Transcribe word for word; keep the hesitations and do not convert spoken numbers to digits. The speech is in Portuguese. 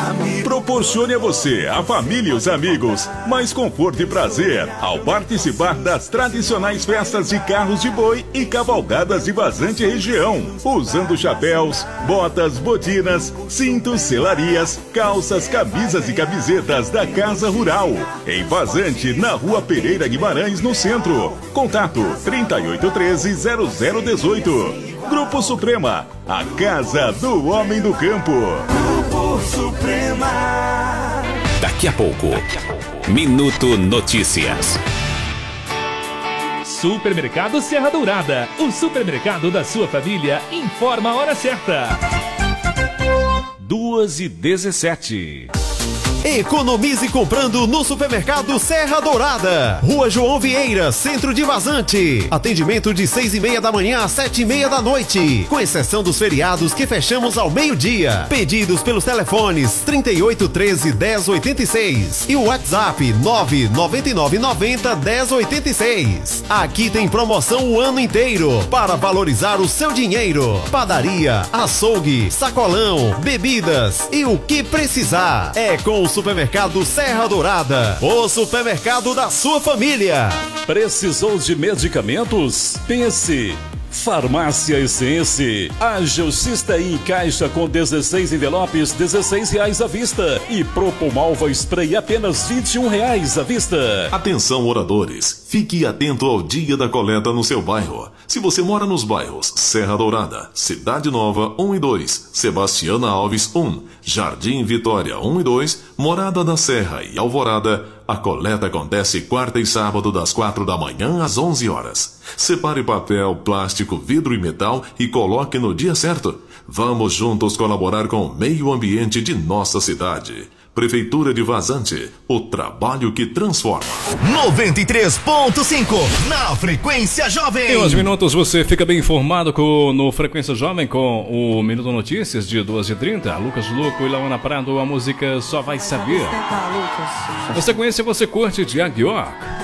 Proporcione a você, a família e os amigos mais conforto e prazer ao participar das tradicionais festas de carros de boi e cavalgadas de Vazante região, usando chapéus, botas, botinas, cintos, selarias, calças, camisas e camisetas da Casa Rural, em Vazante, na Rua Pereira Guimarães, no centro. Contato trinta e oito treze, zero zero dezoito. Grupo Suprema, a casa do homem do campo. Grupo Suprema. Daqui a pouco, Minuto Notícias. Supermercado Serra Dourada, o supermercado da sua família, informa a hora certa. duas e dezessete. Economize comprando no Supermercado Serra Dourada. Rua João Vieira, centro de Vazante. Atendimento de seis e meia da manhã às sete e meia da noite. Com exceção dos feriados que fechamos ao meio-dia. Pedidos pelos telefones trinta e oito treze, dez oitenta e seis e o WhatsApp nove nove nove noventa, dez oitenta e seis. Aqui tem promoção o ano inteiro para valorizar o seu dinheiro. Padaria, açougue, sacolão, bebidas e o que precisar. É com o Supermercado Serra Dourada, o supermercado da sua família. Precisou de medicamentos? Pense! Farmácia Essence. A Gelcista em caixa com dezesseis envelopes, dezesseis reais à vista. E Propomalva Spray apenas vinte e um reais à vista. Atenção, moradores. Fique atento ao dia da coleta no seu bairro. Se você mora nos bairros Serra Dourada, Cidade Nova um e dois, Sebastiana Alves um, Jardim Vitória um e dois, Morada da Serra e Alvorada, a coleta acontece quarta e sábado das quatro da manhã às onze horas. Separe papel, plástico, vidro e metal e coloque no dia certo. Vamos juntos colaborar com o meio ambiente de nossa cidade. Prefeitura de Vazante, o trabalho que transforma. noventa e três ponto cinco na Frequência Jovem. Em uns minutos você fica bem informado com, no Frequência Jovem com o Minuto Notícias de duas e trinta. Lucas Luco e Laona Prado, a música Só Vai Saber. Você conhece e você curte Tiago York?